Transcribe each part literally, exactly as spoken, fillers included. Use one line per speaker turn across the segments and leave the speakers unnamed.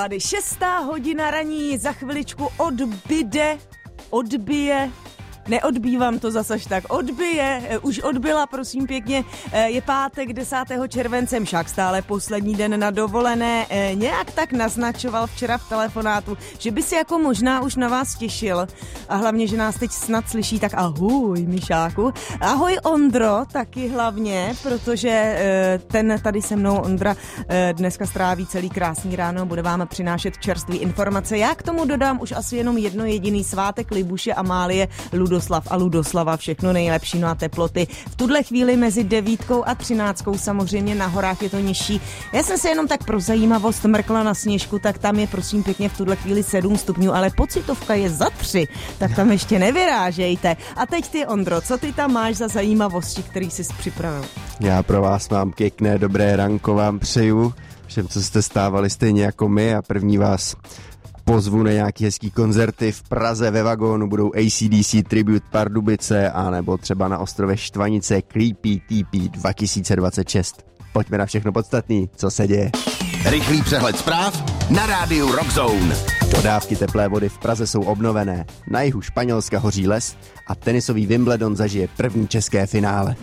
Tady šestá hodina raní, za chviličku odbyde, odbije, neodbývám to zase tak, odbije, už odbyla, prosím pěkně, je pátek desátého července, však stále poslední den na dovolené, nějak tak naznačoval včera v telefonátu, že by si jako možná už na vás těšil a hlavně, že nás teď snad slyší, tak ahoj Mišáku, ahoj Ondro, taky hlavně, protože ten tady se mnou Ondra dneska stráví celý krásný ráno, bude vám přinášet čerstvé informace, já k tomu dodám už asi jenom jedno jediný svátek Libuše Amálie, Ludoslav a Ludoslava, všechno nejlepší, no a teploty. V tuhle chvíli mezi devítkou a třináctkou, samozřejmě na horách je to nižší. Já jsem se jenom tak pro zajímavost mrkla na Sněžku, tak tam je prosím pěkně v tuhle chvíli sedm stupňů, ale pocitovka je za tři, tak tam ještě nevyrážejte. A teď ty, Ondro, co ty tam máš za zajímavosti, který jsi připravil?
Já pro vás mám pěkné dobré ranko, vám přeju všem, co jste stávali stejně jako my a první vás pozvu na nějaký hezký koncerty v Praze ve Vagónu, budou A C D C Tribute Pardubice a nebo třeba na ostrově Štvanice Creepy T P dva tisíce dvacet šest. Pojďme na všechno podstatný, co se děje.
Rychlý přehled zpráv na rádiu Rockzone.
Dodávky teplé vody v Praze jsou obnovené, na jihu Španělska hoří les a tenisový Wimbledon zažije první české finále.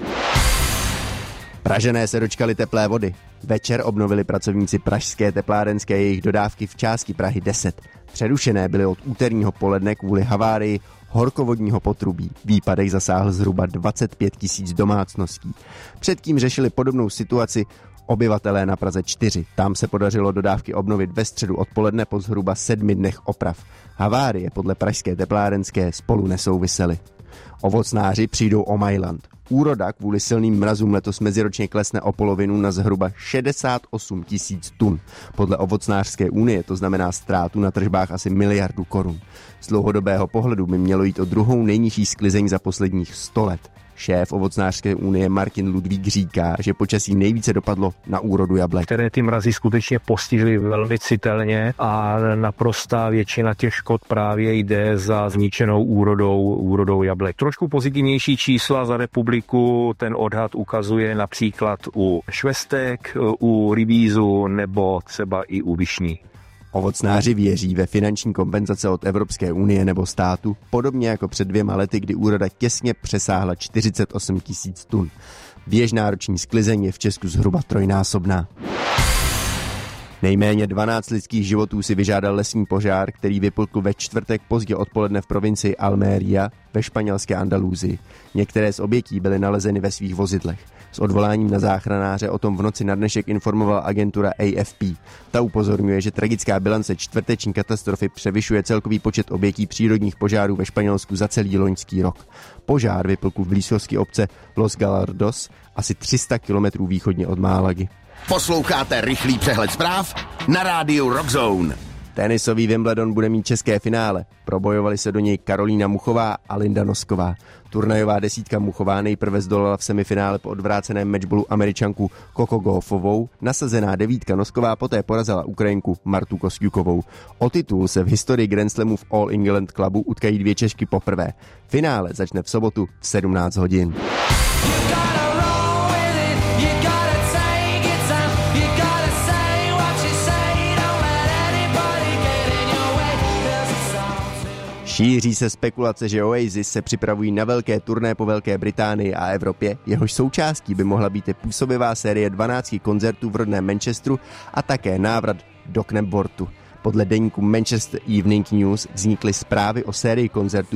Pražané se dočkali teplé vody. Večer obnovili pracovníci pražské teplárenské jejich dodávky v části Prahy deset. Přerušené byly od úterního poledne kvůli havárii horkovodního potrubí. Výpadek zasáhl zhruba dvacet pět tisíc domácností. Předtím řešili podobnou situaci obyvatelé na Praze čtyři. Tam se podařilo dodávky obnovit ve středu odpoledne po zhruba sedmi dnech oprav. Havárie podle pražské teplárenské spolu nesouvisely. Ovocnáři přijdou o Mailand. Úroda kvůli silným mrazům letos meziročně klesne o polovinu na zhruba šedesát osm tisíc tun. Podle ovocnářské unie to znamená ztrátu na tržbách asi miliardu korun. Z dlouhodobého pohledu by mělo jít o druhou nejnižší sklizeň za posledních sto let. Šéf ovocnářské unie Martin Ludvík říká, že počasí nejvíce dopadlo na úrodu jablek.
Které ty mrazy skutečně postihly velmi citelně a naprostá většina těch škod právě jde za zničenou úrodou, úrodou jablek. Trošku pozitivnější čísla za republiku ten odhad ukazuje například u švestek, u rybízu nebo třeba i u višní.
Ovocnáři věří ve finanční kompenzace od Evropské unie nebo státu, podobně jako před dvěma lety, kdy úroda těsně přesáhla čtyřicet osm tisíc tun. Běžná roční sklizeň je v Česku zhruba trojnásobná. Nejméně dvanáct lidských životů si vyžádal lesní požár, který vypukl ve čtvrtek pozdě odpoledne v provincii Almería ve španělské Andalúzii. Některé z obětí byly nalezeny ve svých vozidlech. S odvoláním na záchranáře o tom v noci na dnešek informovala agentura A F P. Ta upozorňuje, že tragická bilance čtvrteční katastrofy převyšuje celkový počet obětí přírodních požárů ve Španělsku za celý loňský rok. Požár vypukl v blízkosti obce Los Gallardos, asi tři sta kilometrů východně od Málagy.
Posloucháte rychlý přehled zpráv na rádiu Rockzone.
Tenisový Wimbledon bude mít české finále. Probojovali se do něj Karolína Muchová a Linda Nosková. Turnajová desítka Muchová nejprve zdolala v semifinále po odvráceném matchballu Američanku Coco Gauffovou. Nasazená devítka Nosková poté porazila Ukrajinku Martu Kostjukovou. O titul se v historii Grand Slamu v All England Clubu utkají dvě Češky poprvé. Finále začne v sobotu v sedmnáct hodin. Šíří se spekulace, že Oasis se připravují na velké turné po Velké Británii a Evropě, jehož součástí by mohla být i působivá série dvanácti koncertů v rodném Manchesteru a také návrat do Knebworthu. Podle deníku Manchester Evening News vznikly zprávy o sérii koncertů